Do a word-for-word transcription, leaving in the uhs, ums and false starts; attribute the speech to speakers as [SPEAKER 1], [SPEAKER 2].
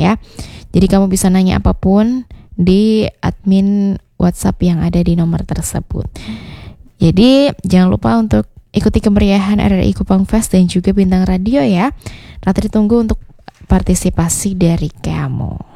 [SPEAKER 1] ya. Jadi kamu bisa nanya apapun di admin WhatsApp yang ada di nomor tersebut. Jadi jangan lupa untuk ikuti kemeriahan R R I Kupang Fest dan juga Bintang Radio ya. Ratri tunggu untuk partisipasi dari kamu.